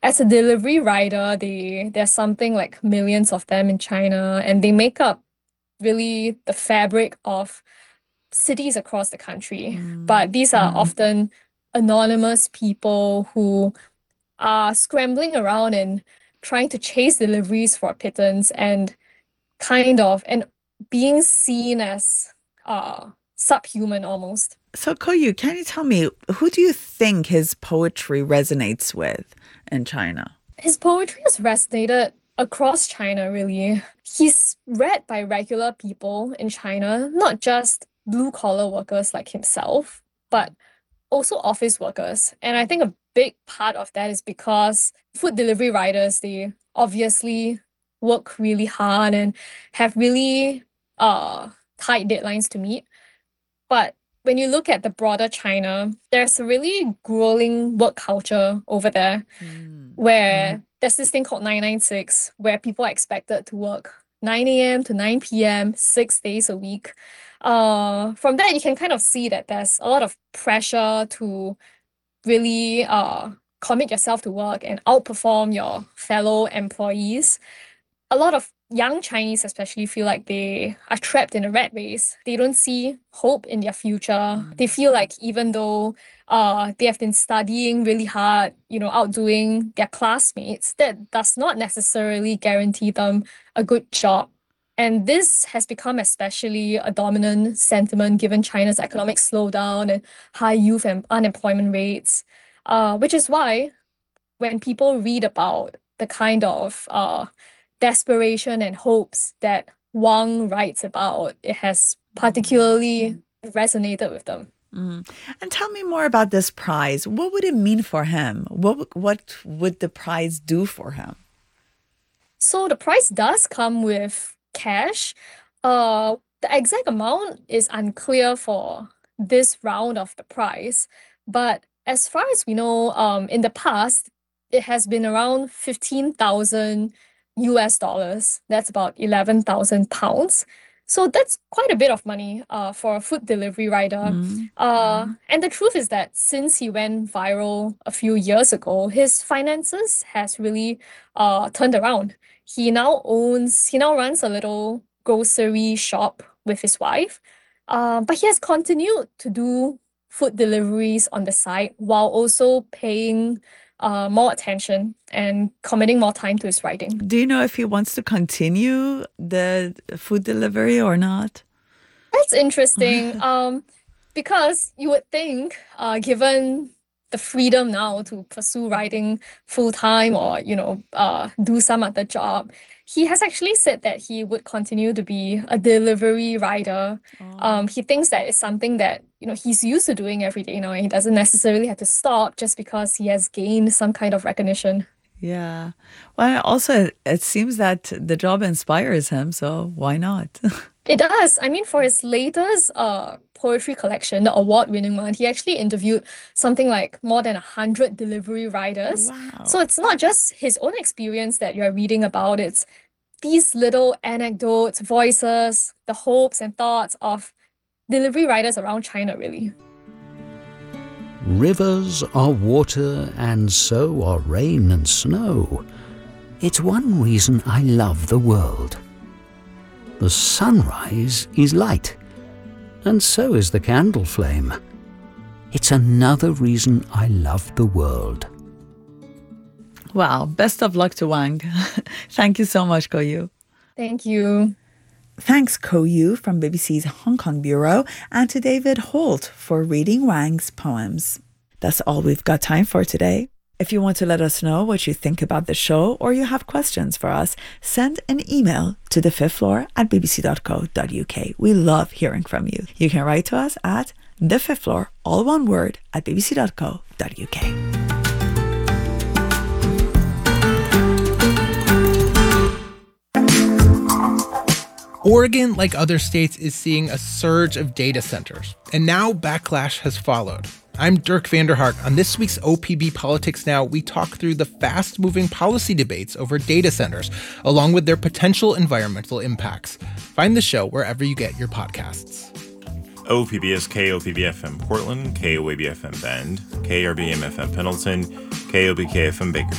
as a delivery rider, there's something like millions of them in China, and they make up really the fabric of cities across the country. But these are often anonymous people who are scrambling around and trying to chase deliveries for pittance and being seen as subhuman almost. So, Koyu, can you tell me, who do you think his poetry resonates with in China? His poetry has resonated across China, really. He's read by regular people in China, not just blue collar workers like himself, but also office workers. And I think a big part of that is because food delivery riders, they obviously work really hard and have really tight deadlines to meet. But when you look at the broader China, there's a really grueling work culture over there where there's this thing called 996, where people are expected to work 9 a.m. to 9 p.m., 6 days a week. From that, you can kind of see that there's a lot of pressure to really commit yourself to work and outperform your fellow employees. A lot of young Chinese especially feel like they are trapped in a rat race. They don't see hope in their future. They feel like even though they have been studying really hard, outdoing their classmates, that does not necessarily guarantee them a good job. And this has become especially a dominant sentiment given China's economic slowdown and high youth and unemployment rates, which is why when people read about the kind of desperation and hopes that Wang writes about, it has particularly resonated with them. And tell me more about this prize. What would it mean for him? What would the prize do for him? So the prize does come with cash. The exact amount is unclear for this round of the prize, but as far as we know, in the past, it has been around 15,000 US dollars. That's about 11,000 pounds. So that's quite a bit of money for a food delivery rider. And the truth is that since he went viral a few years ago, his finances has really turned around. He now runs a little grocery shop with his wife, but he has continued to do food deliveries on the side while also paying more attention and committing more time to his writing. Do you know if he wants to continue the food delivery or not? That's interesting. Because you would think, given the freedom now to pursue writing full time or do some other job, he has actually said that he would continue to be a delivery writer. He thinks that it's something that he's used to doing every day now, and he doesn't necessarily have to stop just because he has gained some kind of recognition. Yeah. Well, also, it seems that the job inspires him, so why not? It does. I mean, for his latest poetry collection, the award-winning one, he actually interviewed something like more than 100 delivery riders. Wow. So it's not just his own experience that you're reading about, it's these little anecdotes, voices, the hopes and thoughts of delivery riders around China, really. Rivers are water, and so are rain and snow. It's one reason I love the world. The sunrise is light, and so is the candle flame. It's another reason I love the world. Wow. Best of luck to Wang. Thank you so much, Koyu. Thank you. Thanks, Koyu from BBC's Hong Kong Bureau, and to David Holt for reading Wang's poems. That's all we've got time for today. If you want to let us know what you think about the show or you have questions for us, send an email to thefifthfloor@bbc.co.uk. We love hearing from you. You can write to us at thefifthfloor, all one word, @bbc.co.uk. Oregon, like other states, is seeing a surge of data centers, and now backlash has followed. I'm Dirk Vanderhart. On this week's OPB Politics Now, we talk through the fast-moving policy debates over data centers, along with their potential environmental impacts. Find the show wherever you get your podcasts. OPB is KOPB-FM Portland, KOAB-FM Bend, KRBM-FM Pendleton, KOBK-FM Bakersfield.